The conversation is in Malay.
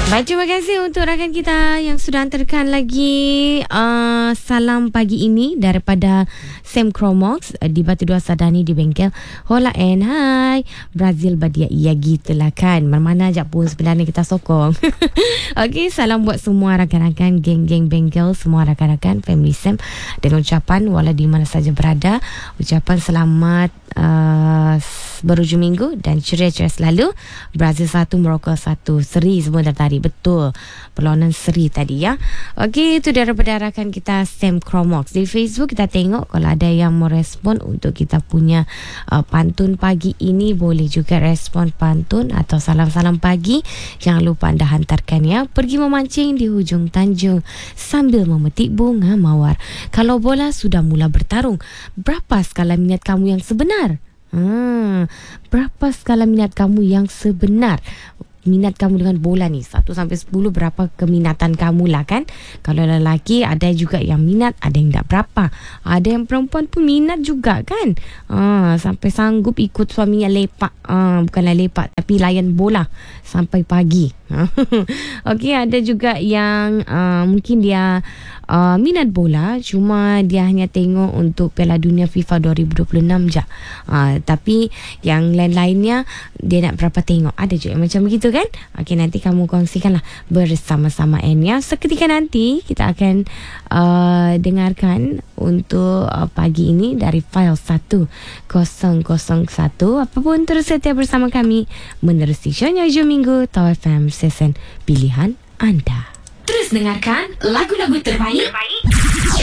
Baik, terima kasih untuk rakan kita yang sudah hantarkan lagi salam pagi ini daripada Sam Cromox di Batu Dua Sadani di bengkel. Hola and hai Brazil Badia. Ya gitulah kan, mana-mana je pun sebenarnya kita sokong. Okey, salam buat semua rakan-rakan geng-geng bengkel, semua rakan-rakan family Sam, dengan ucapan wala di mana saja berada, ucapan selamat berhujung minggu dan ceria-ceria selalu. Brazil 1, Morocco 1. Seri semua dah tadi. Betul, perlawanan seri tadi ya. Okey, itu daripada rakan kita Sam Cromox. Di Facebook kita tengok kalau ada yang mau respon untuk kita punya pantun pagi ini, boleh juga respon pantun atau salam-salam pagi. Jangan lupa anda hantarkan ya. Pergi memancing di hujung tanjung sambil memetik bunga mawar. Kalau bola sudah mula bertarung, berapa skala minat kamu yang sebenar? Berapa skala minat kamu yang sebenar? Minat kamu dengan bola ni 1 sampai 10, berapa keminatan kamu lah kan? Kalau lelaki ada juga yang minat, ada yang tak berapa. Ada yang perempuan pun minat juga kan? Sampai sanggup ikut suaminya lepak, bukanlah lepak tapi layan bola sampai pagi. Okey, ada juga yang mungkin dia minat bola, cuma dia hanya tengok untuk Piala Dunia FIFA 2026 je. Tapi yang lain-lainnya dia nak berapa tengok. Ada juga yang macam begitu kan? Okey, nanti kamu kongsikanlah bersama-sama Enya. Seketika nanti kita akan dengarkan untuk pagi ini dari file 1001. Apapun, terus setia bersama kami menerusi shownya hujung minggu Tau FM, sesen pilihan anda. Terus dengarkan lagu-lagu terbaik